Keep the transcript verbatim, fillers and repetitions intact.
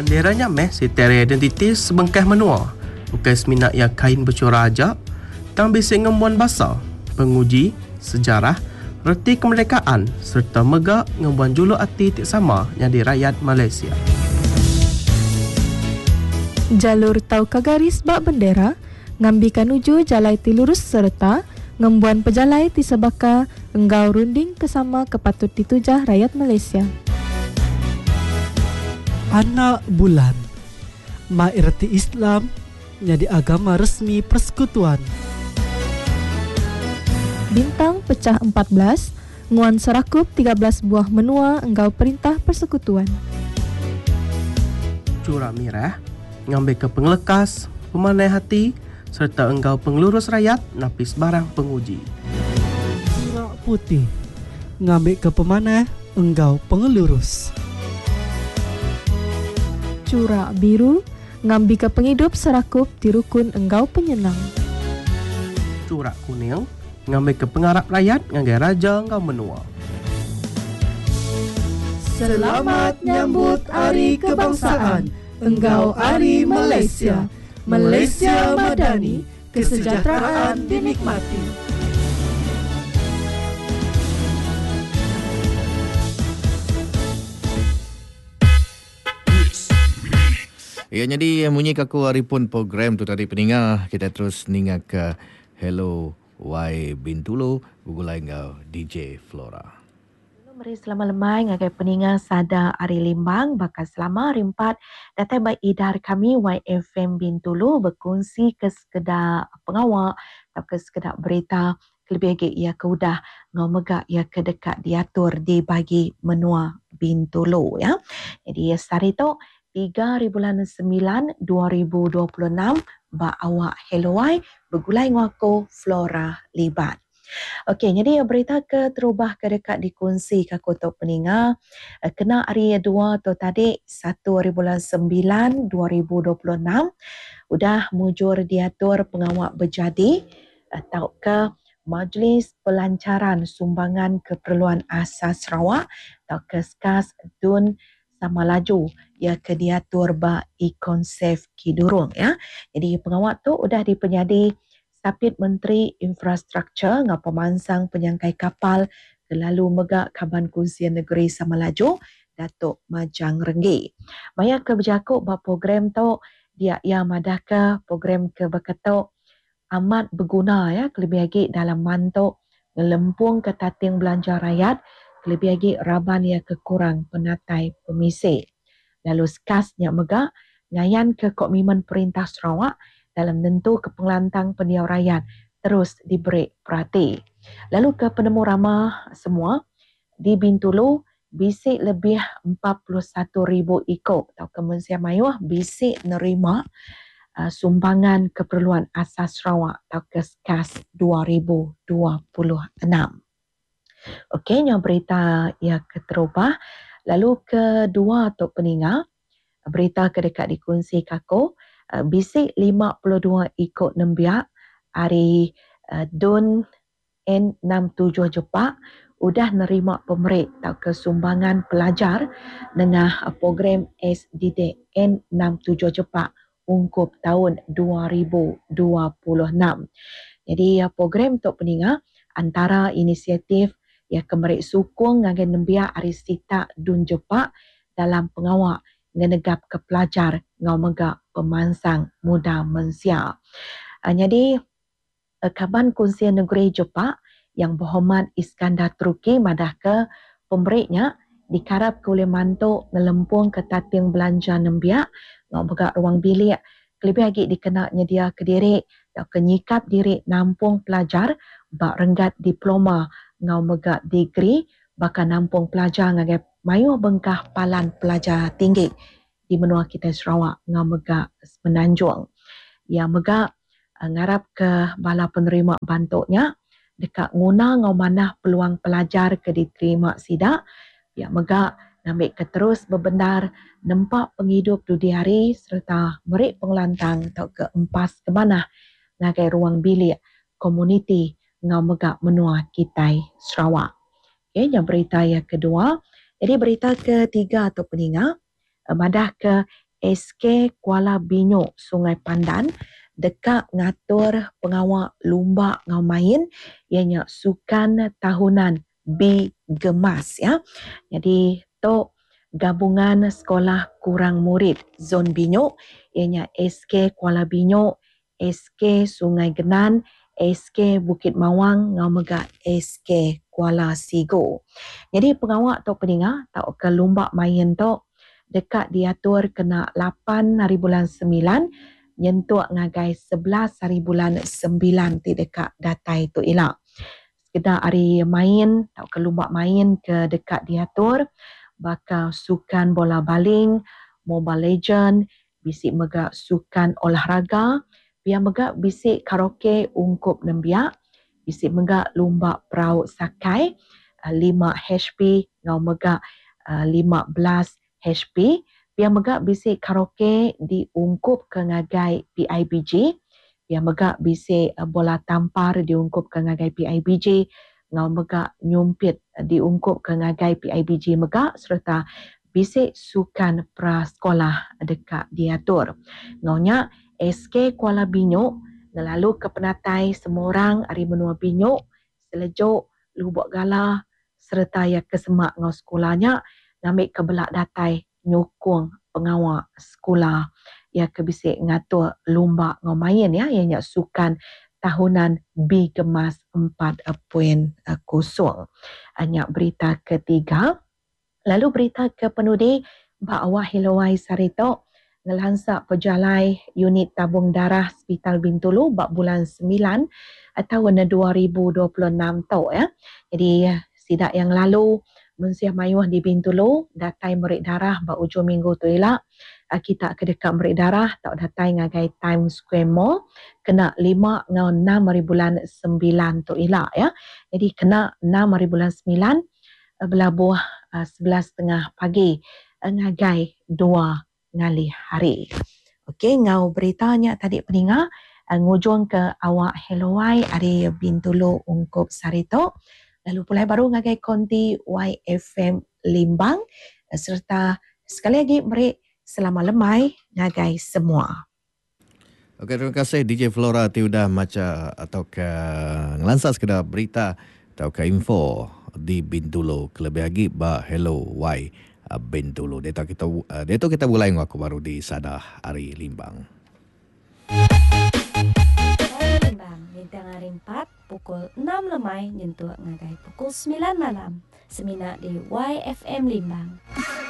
Banderanya meh setera identiti sebengkah menua. Bukan seminat yang kain bercorak ajak. Tang bisik ngembuan bahasa, penguji, sejarah, reti kemerdekaan serta megak ngembuan juluk hati tik sama yang di rakyat Malaysia. Jalur tau kagaris bak bendera, ngambikan uju jalai ti lurus serta ngembuan pejalai ti sebaka enggau runding kesama kepatut ditujah rakyat Malaysia. Anak bulan Mairti Islam jadi agama resmi persekutuan. Bintang pecah empat belas, nguan serakup tiga belas buah menua enggau perintah persekutuan. Curah mirah ngambil ke pengelekas, pemanai hati serta enggau pengelurus rakyat napis barang penguji. Curak putih ngambil ke pemanai enggau pengelurus. Curak biru ngambil ke penghidup serakup di rukun enggau penyenang. Curak kuning ngambil ke pengarap rakyat ngagai raja enggau menua. Selamat nyambut Hari Kebangsaan Enggau Hari Malaysia. Malaysia Madani, kesejahteraan dinikmati. Ya, jadi munyi kaku hari pun program tu tadi peningah. Kita terus ninga ke Hello Y Bintulu, gugulai ngau D J Flora. Mari selama lemai ngagai peninga sada Ari Limbang bakal selama hari empat datang baik idar kami Y F M Bintulu berkongsi ke sekedar pengawal atau ke sekedar berita lebih lagi ia keudah ngau megak ia kedekat diatur di bagi menua Bintulu ya. Jadi hari tu tiga hari bulan sembilan dua ribu dua puluh enam ba awak Hello Y bergulai ngaku Flora Libat. Okey, jadi berita ke terubah ke dekat dikongsi ke kotak peninga. Kena hari dua tu tadi satu hari bulan sembilan dua ribu dua puluh enam udah mujur diatur pengawak berjadi atau ke Majlis Pelancaran Sumbangan Keperluan Asas Sarawak atau ke S K A S Dun Sama Laju ya ke diatur ba Ikonsef Kidurung ya. Jadi pengawak tu udah dipenyadi Sapit Menteri Infrastruktur ngau pemansang penyangkai kapal kelalu megak Kaban Kunsian Negeri Samalaju Datuk Majang Renggi. Maya ke berjakuk bah program tu dia ia madah ke program ke berketuk amat berguna ya kelebih lagi dalam mantuk ngelempung ke tating belanja rakyat kelebih lagi raban ia kekurang penatai pemisik. Lalu S K A S nya megak ngayan ke Komitmen Perintah Sarawak dalam tentu kepelantang pendiau rakyat terus diberi perhati. Lalu ke penemu ramah semua di Bintulu bisik lebih empat puluh satu ribu ikut atau Kementerian Mayuh bisik nerima uh, sumbangan keperluan asas Sarawak atau ke S K A S dua ribu dua puluh enam. Okey, yang berita ia keterubah. Lalu kedua atau peninga berita ke dekat dikongsi kako Uh, bisik lima puluh dua ikut nembiak hari uh, Dun N enam tujuh Jepak udah nerima pemerik atau kesumbangan pelajar dengan uh, program S D D N enam tujuh Jepak ungkup tahun dua ribu dua puluh enam. Jadi uh, program untuk peninga antara inisiatif ya kemerik sukung dengan nembiak Arisita Dun Jepak dalam pengawak ngenegap ke pelajar ngau megak pemansang muda mensia. Uh, jadi uh, Kaban Kunsian Negeri Jepak yang berhormat Iskandar Turki madah ke pemberiknya dikarap ke oleh mantuk ngelempung ke tating belanja nembiak ngau megak ruang bilik kelebih lagi dikena nyedia ke diri atau kenyikap diri nampung pelajar bak renggat diploma ngau megak degree bakal nampung pelajar ngagai mayuh bengkah palan pelajar tinggi di menua kita Sarawak ngau megak Semenanjung. Ya megak uh, ngarap ke bala penerima bantuknya dekat nguna ngau manah peluang pelajar ke diterima sidak. Ya megak ngambil ke terus berbendar nempak penghidup dudi hari serta merik pengelantang atau ke empas ke mana ngagai ruang bilik komuniti ngau megak menua kita Sarawak. Okay, yang berita yang kedua. Jadi berita ketiga atau peninga madah ke S K Kuala Binyo Sungai Pandan dekat ngatur pengawal lumba ngau main ianya sukan tahunan B Gemas ya. Jadi tok gabungan sekolah kurang murid zon Binyo ianya S K Kuala Binyo, S K Sungai Genan, S K Bukit Mawang ngau mega S K Kuala Sigo. Jadi pengawal tok peninga tok ke lumba main tok dekat diatur kena lapan hari bulan sembilan nyentuak ngagai sebelas hari bulan sembilan ti dekat datai tu ilak. Sekedar hari main, tak ke lumba main ke dekat diatur, bakal sukan bola baling, Mobile Legend, bisik megak sukan olahraga, biar megak bisik karaoke ungkup nembiak, bisik megak lumba perahu sakai, lima H P, ngau megak lima belas H P, biar megak bisik karaoke diungkup ke ngagai P I B G, biar megak bisik uh, bola tampar diungkup ke ngagai P I B G, ngau megak nyumpit uh, diungkup ke ngagai P I B G megak, serta bisik sukan prasekolah dekat diatur. Ngaunya S K Kuala Binyo ngelalu ke penatai semua orang hari menua Binyo, Selejuk, Lubuk Galah, serta ya kesemak ngau sekolahnya ngambil ke belak datai nyukung pengawal sekolah ya kebisik ngatur lumba ngau main ya ianya sukan tahunan B Gemas empat titik kosong. Hanya berita ketiga. Lalu berita ke penudi Bak Hilowai Sarito ngelansak pejalai unit tabung darah Hospital Bintulu bak bulan sembilan tahun dua ribu dua puluh enam tau ya. Jadi sidak yang lalu Mensiah Mayuh di Bintulu datai merik darah bak ujung minggu tu elak. Kita ke dekat merik darah tak datai ngagai Times Square Mall kena lima ngau enam hari bulan sembilan tu elak ya. Jadi kena enam hari bulan sembilan belabuh sebelas tengah pagi ngagai dua ngali hari. Okey, ngau beritanya tadi peninga ngujung ke awak Helowai ari Bintulu ungkup Sarito. Lalu pulai baru ngagai konti Y F M Limbang serta sekali lagi beri selamat lemai ngagai semua. Okey, terima kasih D J Flora tiudah maca atau ke ngelansak sekedar berita atau ke info di Bintulu. Kelebih lagi ba Hello Y Bintulu. Data kita data kita mulai ngaku baru di Sadah Ari Limbang. Bintang hari empat pukul enam lemai nyentuh ngagai pukul sembilan malam. Semina di Y F M Limbang.